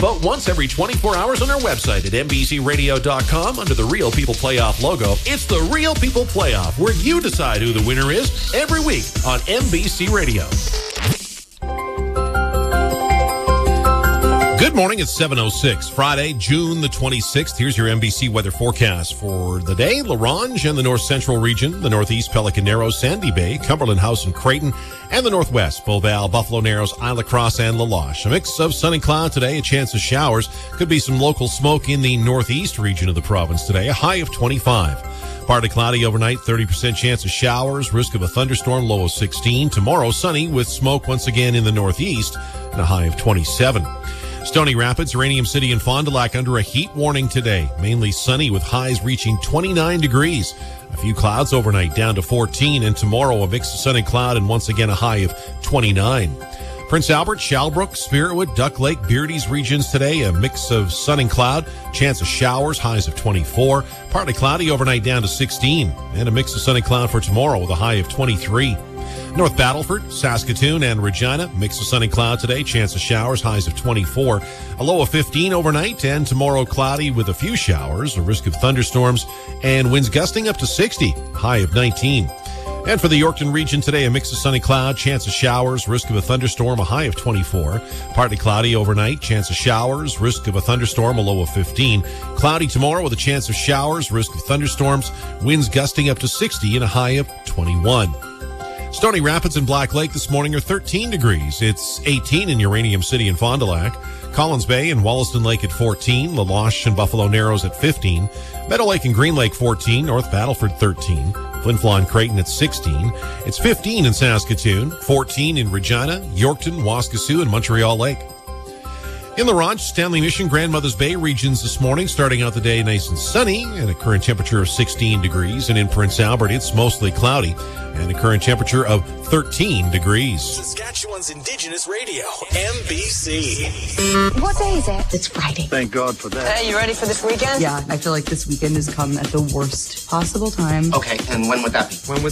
vote once every 24 hours on our website at NBCRadio.com under the Real People Playoff logo. It's the Real People Playoff, where you decide who the winner is every week on NBC Radio. Good morning. It's 7:06, Friday, June the 26th. Here's your NBC weather forecast for the day. La Ronge and the north central region, the northeast, Pelican Narrows, Sandy Bay, Cumberland House and Creighton, and the northwest, Beauval, Buffalo Narrows, Isla Crosse, and La Loche. A mix of sun and cloud today, a chance of showers. Could be some local smoke in the northeast region of the province today, a high of 25. Partly cloudy overnight, 30% chance of showers, risk of a thunderstorm, low of 16. Tomorrow, sunny with smoke once again in the northeast, and a high of 27. Stony Rapids, Uranium City, and Fond du Lac under a heat warning today. Mainly sunny with highs reaching 29 degrees. A few clouds overnight down to 14, and tomorrow a mix of sun and cloud and once again a high of 29. Prince Albert, Shalbrook, Spiritwood, Duck Lake, Beardy's regions today, a mix of sun and cloud, chance of showers, highs of 24. Partly cloudy overnight down to 16, and a mix of sun and cloud for tomorrow with a high of 23. North Battleford, Saskatoon, and Regina, mix of sun and cloud today, chance of showers, highs of 24. A low of 15 overnight, and tomorrow cloudy with a few showers, a risk of thunderstorms, and winds gusting up to 60, high of 19. And for the Yorkton region today, a mix of sun and cloud, chance of showers, risk of a thunderstorm, a high of 24. Partly cloudy overnight, chance of showers, risk of a thunderstorm, a low of 15. Cloudy tomorrow with a chance of showers, risk of thunderstorms, winds gusting up to 60 and a high of 21. Stony Rapids and Black Lake this morning are 13 degrees. It's 18 in Uranium City and Fond du Lac. Collins Bay and Wollaston Lake at 14. La Loche and Buffalo Narrows at 15. Meadow Lake and Green Lake 14. North Battleford 13. Flin Flon and Creighton at 16. It's 15 in Saskatoon. 14 in Regina, Yorkton, Waskesiu, and Montreal Lake. In La Ronge, Stanley Mission, Grandmother's Bay regions this morning, starting out the day nice and sunny and a current temperature of 16 degrees. And in Prince Albert, it's mostly cloudy and a current temperature of 13 degrees. Saskatchewan's Indigenous Radio, NBC. What day is it? It's Friday. Thank God for that. Hey, you ready for this weekend? Yeah, I feel like this weekend has come at the worst possible time. Okay, and when would that be? When was